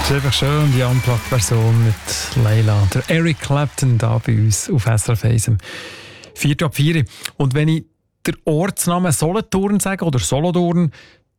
ist einfach schön, die Unplugged-Version mit Leila. Der Eric Clapton da bei uns auf SRF 1 am 4 ab 4. Und wenn ich den Ortsnamen Solothurn sage oder Solothurn,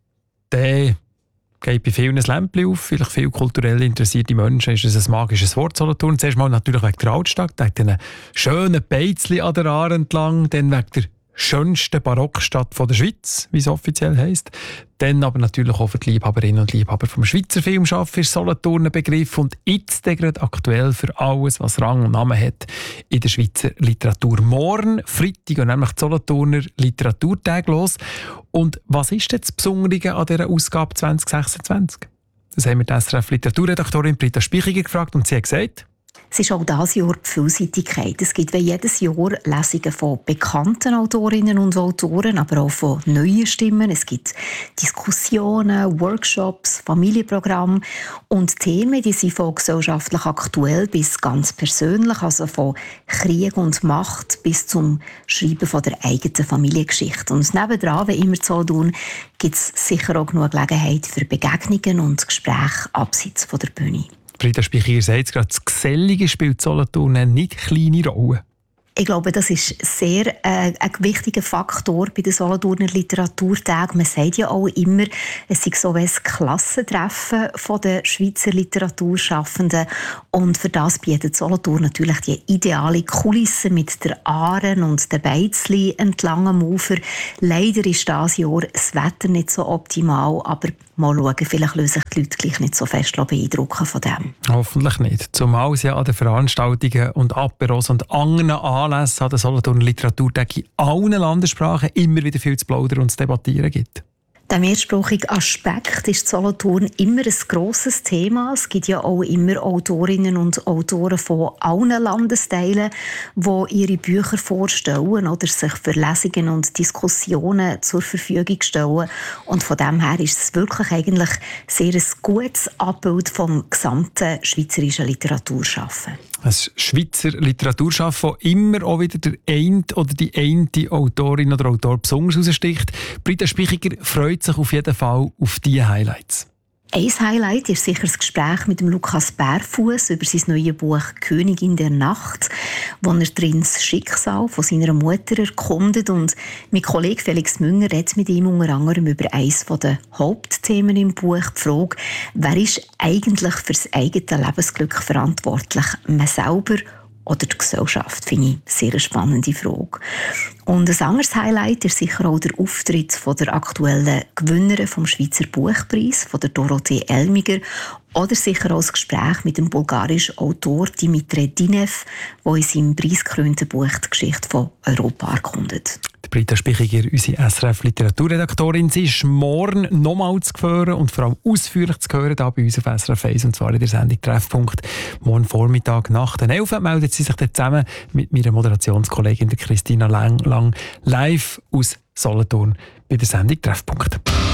dann geht bei vielen ein Lämpchen auf. Vielleicht viele kulturell interessierte Menschen ist es ein magisches Wort, Solothurn. Zuerst mal natürlich wegen der Altstadt, wegen diesen schönen Beizli an der Aare entlang, dann wegen der schönsten Barockstadt der Schweiz, wie es offiziell heisst. Dann aber natürlich auch für die Liebhaberinnen und Liebhaber vom Schweizer Filmschaffen ist Solothurn ein Begriff und jetzt gerade aktuell für alles, was Rang und Namen hat in der Schweizer Literatur. Morgen, Freitag, und nämlich die Solothurner Literaturtage los. Und was ist denn das Besondere an dieser Ausgabe 2026? Das haben wir die SRF-Literaturredaktorin Britta Spichiger gefragt und sie hat gesagt: Es ist auch dieses Jahr die Vielseitigkeit. Es gibt wie jedes Jahr Lesungen von bekannten Autorinnen und Autoren, aber auch von neuen Stimmen. Es gibt Diskussionen, Workshops, Familienprogramme und Themen, die sind von gesellschaftlich aktuell bis ganz persönlich, also von Krieg und Macht bis zum Schreiben von der eigenen Familiengeschichte. Und nebendran, wie immer zu tun, gibt es sicher auch genug Gelegenheit für Begegnungen und Gespräche abseits von der Bühne. Britta Spichiger sagt es gerade, das Gesellige spielt Solothurn eine nicht kleine Rolle. Ich glaube, das ist sehr ein wichtiger Faktor bei den Solothurner Literaturtagen. Man sagt ja auch immer, es sei so ein Klassentreffen von den Schweizer Literaturschaffenden. Und für das bietet Solothurn natürlich die ideale Kulisse mit der Aare und den Beizli entlang am Ufer. Leider ist dieses Jahr das Wetter nicht so optimal, aber mal schauen, vielleicht lösen sich die Leute gleich nicht so fest beeindrucken von dem. Hoffentlich nicht. Zumal es ja an den Veranstaltungen und Aperos und anderen Anlässen an den Solothurner Literaturtagen in allen Landessprachen immer wieder viel zu plaudern und zu debattieren gibt. Der mehrsprachige Aspekt ist Solothurn immer ein grosses Thema. Es gibt ja auch immer Autorinnen und Autoren von allen Landesteilen, die ihre Bücher vorstellen oder sich für Lesungen und Diskussionen zur Verfügung stellen. Und von dem her ist es wirklich eigentlich sehr ein gutes Abbild vom gesamten schweizerischen Literaturschaffen. Ein Schweizer Literaturschaffen, das immer auch wieder der eine oder die eine Autorin oder Autor besonders heraussticht. Britta Spichiger freut sich auf jeden Fall auf diese Highlights. Ein Highlight ist sicher das Gespräch mit dem Lukas Bärfuss über sein neues Buch «Königin der Nacht», wo er drin das Schicksal von seiner Mutter erkundet. Und mein Kollege Felix Münger redet mit ihm unter anderem über eines der Hauptthemen im Buch, die Frage, wer ist eigentlich für das eigene Lebensglück verantwortlich? Man selber oder die Gesellschaft, finde ich eine sehr spannende Frage. Und ein anderes Highlight ist sicher auch der Auftritt von der aktuellen Gewinnerin vom Schweizer Buchpreis, von der Dorothee Elmiger, oder sicher auch das Gespräch mit dem bulgarischen Autor Dimitri Dinev, der in seinem preisgekrönten Buch die Geschichte von Europa erkundet. Britta Spichiger, unsere SRF-Literaturredaktorin, sie ist morgen nochmal zu hören und vor allem ausführlich zu hören hier bei uns auf SRF 1, und zwar in der Sendung «Treffpunkt». Morgen Vormittag nach den 11 meldet sie sich dann zusammen mit meiner Moderationskollegin der Christina Lang live aus Solothurn bei der Sendung «Treffpunkt».